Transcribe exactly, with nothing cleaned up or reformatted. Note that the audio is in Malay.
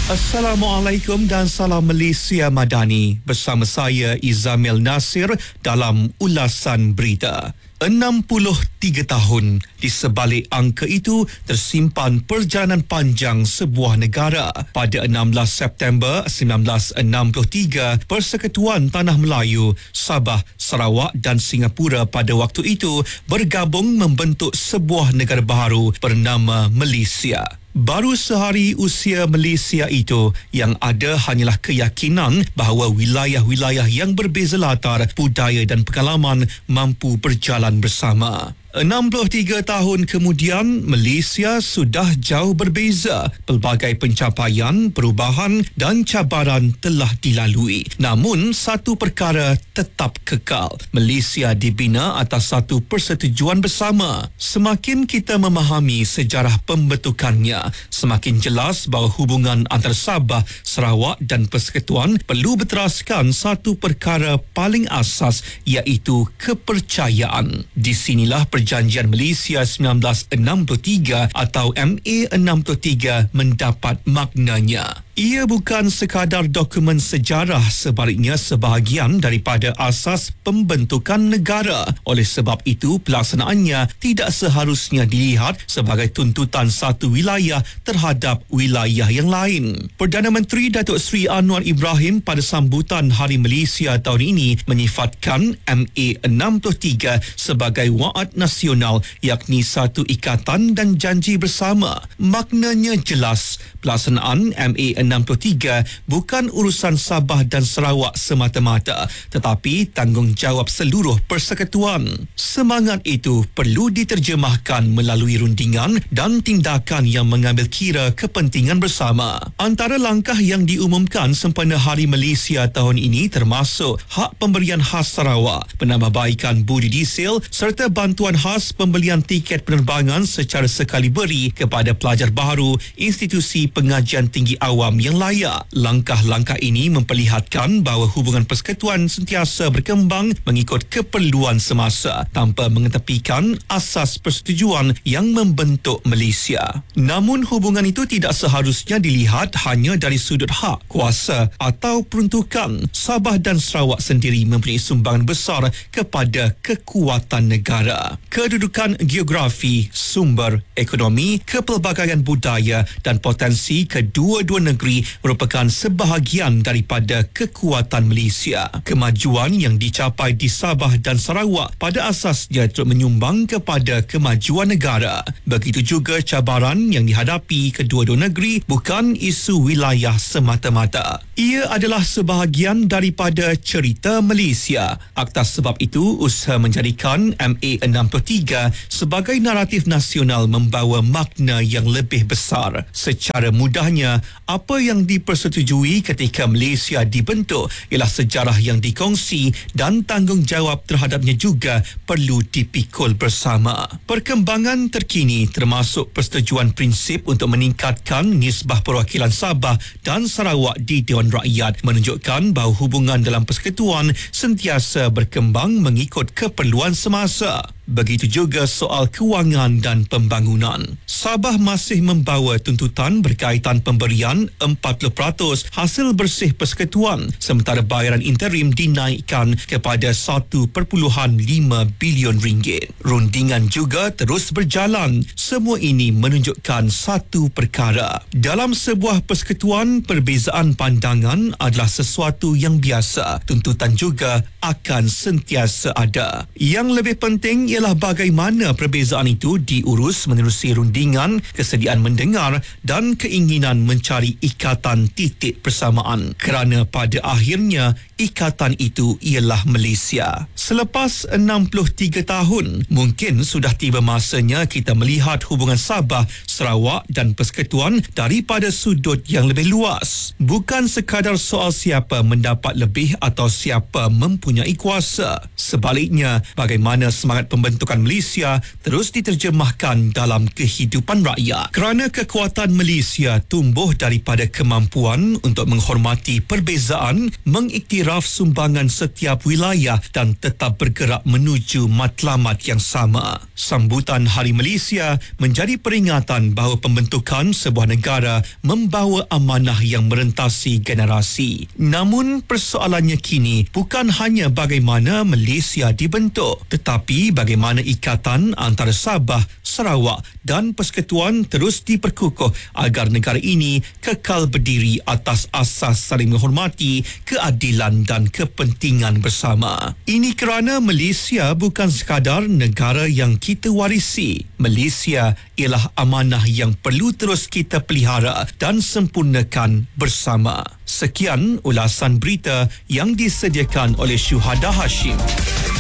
Assalamualaikum dan salam Malaysia Madani. Bersama saya Izamil Nasir dalam ulasan berita. enam puluh tiga tahun di sebalik angka itu tersimpan perjalanan panjang sebuah negara. Pada enam belas September sembilan belas enam puluh tiga, Persekutuan Tanah Melayu, Sabah, Sarawak dan Singapura pada waktu itu bergabung membentuk sebuah negara baru bernama Malaysia. Baru sehari usia Malaysia itu, yang ada hanyalah keyakinan bahawa wilayah-wilayah yang berbeza latar, budaya dan pengalaman mampu berjalan bersama. enam puluh tiga tahun kemudian, Malaysia sudah jauh berbeza. Pelbagai pencapaian, perubahan dan cabaran telah dilalui. Namun, satu perkara tetap kekal. Malaysia dibina atas satu persetujuan bersama. Semakin kita memahami sejarah pembentukannya, semakin jelas bahawa hubungan antara Sabah, Sarawak dan Persekutuan perlu berteraskan satu perkara paling asas, iaitu kepercayaan. Di sinilah Perjanjian Malaysia sembilan belas enam puluh tiga atau M A enam puluh tiga mendapat maknanya. Ia bukan sekadar dokumen sejarah, sebaliknya sebahagian daripada asas pembentukan negara. Oleh sebab itu, pelaksanaannya tidak seharusnya dilihat sebagai tuntutan satu wilayah terhadap wilayah yang lain. Perdana Menteri Datuk Seri Anwar Ibrahim pada sambutan Hari Malaysia tahun ini menyifatkan M A enam puluh tiga sebagai wa'ad nasional, yakni satu ikatan dan janji bersama. Maknanya jelas, pelaksanaan M A enam puluh tiga bukan urusan Sabah dan Sarawak semata-mata, tetapi tanggungjawab seluruh persekutuan. Semangat itu perlu diterjemahkan melalui rundingan dan tindakan yang mengambil kira kepentingan bersama. Antara langkah yang diumumkan sempena Hari Malaysia tahun ini termasuk hak pemberian khas Sarawak, penambahbaikan budi diesel serta bantuan khas pembelian tiket penerbangan secara sekali beri kepada pelajar baru institusi pengajian tinggi awam yang layak. Langkah-langkah ini memperlihatkan bahawa hubungan persekutuan sentiasa berkembang mengikut keperluan semasa tanpa mengetepikan asas persetujuan yang membentuk Malaysia. Namun hubungan itu tidak seharusnya dilihat hanya dari sudut hak, kuasa atau peruntukan. Sabah dan Sarawak sendiri mempunyai sumbangan besar kepada kekuatan negara. Kedudukan geografi, sumber, ekonomi, kepelbagaian budaya dan potensi kedua-dua negeri merupakan sebahagian daripada kekuatan Malaysia. Kemajuan yang dicapai di Sabah dan Sarawak pada asasnya turut menyumbang kepada kemajuan negara. Begitu juga cabaran yang dihadapi kedua-dua negeri bukan isu wilayah semata-mata. Ia adalah sebahagian daripada cerita Malaysia. Atas sebab itu, usaha menjadikan M A enam puluh tiga sebagai naratif nasional membawa makna yang lebih besar. Secara mudahnya, apa yang dipersetujui ketika Malaysia dibentuk ialah sejarah yang dikongsi dan tanggungjawab terhadapnya juga perlu dipikul bersama. Perkembangan terkini termasuk persetujuan prinsip untuk meningkatkan nisbah perwakilan Sabah dan Sarawak di Dewan Rakyat menunjukkan bahawa hubungan dalam persekutuan sentiasa berkembang mengikut keperluan semasa. Begitu juga soal kewangan dan pembangunan. Sabah masih membawa tuntutan berkaitan pemberian empat puluh peratus hasil bersih persekutuan, sementara bayaran interim dinaikkan kepada satu perpuluhan lima bilion ringgit. Rundingan juga terus berjalan. Semua ini menunjukkan satu perkara. Dalam sebuah persekutuan, perbezaan pandangan adalah sesuatu yang biasa. Tuntutan juga akan sentiasa ada. Yang lebih penting ialah bagaimana perbezaan itu diurus menerusi rundingan, kesediaan mendengar dan keinginan mencari ikatan titik persamaan. Kerana pada akhirnya, ikatan itu ialah Malaysia. Selepas enam puluh tiga tahun, mungkin sudah tiba masanya kita melihat hubungan Sabah, Sarawak dan Persekutuan daripada sudut yang lebih luas. Bukan sekadar soal siapa mendapat lebih atau siapa mempunyai kuasa. Sebaliknya, bagaimana semangat pemberian pembentukan Malaysia terus diterjemahkan dalam kehidupan rakyat. Kerana kekuatan Malaysia tumbuh daripada kemampuan untuk menghormati perbezaan, mengiktiraf sumbangan setiap wilayah dan tetap bergerak menuju matlamat yang sama. Sambutan Hari Malaysia menjadi peringatan bahawa pembentukan sebuah negara membawa amanah yang merentasi generasi. Namun persoalannya kini bukan hanya bagaimana Malaysia dibentuk, tetapi bagaimana ikatan antara Sabah, Sarawak dan Persekutuan terus diperkukuh agar negara ini kekal berdiri atas asas saling menghormati, keadilan dan kepentingan bersama. Ini kerana Malaysia bukan sekadar negara yang kita warisi. Malaysia ialah amanah yang perlu terus kita pelihara dan sempurnakan bersama. Sekian ulasan berita yang disediakan oleh Syuhada Hashim.